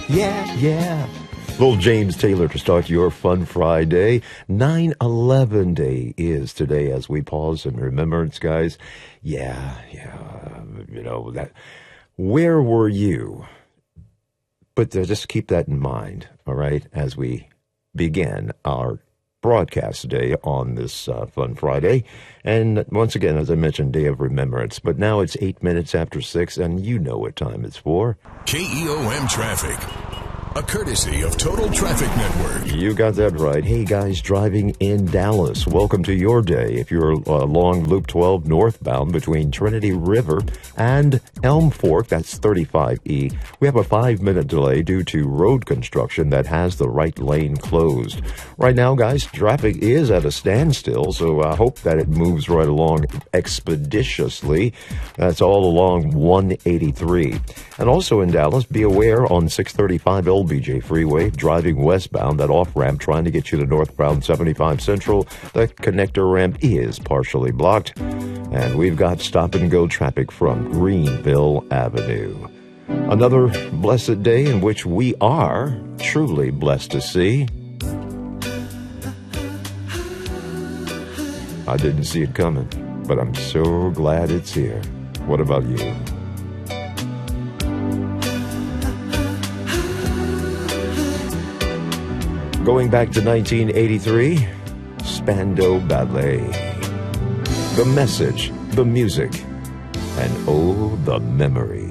Yeah. Little James Taylor to start your fun Friday. 9/11 day is today as we pause in remembrance, guys. Yeah. You know, that. Where were you? But just keep that in mind, all right, as we begin our broadcast today on this Fun Friday. And once again, as I mentioned, Day of Remembrance. But now it's 8 minutes after 6, and you know what time it's for. KEOM Traffic, a courtesy of Total Traffic Network. You got that right. Hey, guys, driving in Dallas, welcome to your day. If you're along Loop 12 northbound between Trinity River and Elm Fork, that's 35E, we have a 5-minute delay due to road construction that has the right lane closed. Right now, guys, traffic is at a standstill, so I hope that it moves right along expeditiously. That's all along 183. And also in Dallas, be aware on 635 LBJ Freeway, driving westbound, that off-ramp trying to get you to northbound 75 Central, the connector ramp is partially blocked. And we've got stop-and-go traffic from Greenville Avenue. Another blessed day in which we are truly blessed to see. I didn't see it coming, but I'm so glad it's here. What about you? Going back to 1983, Spandau Ballet. The message, the music, and oh, the memories.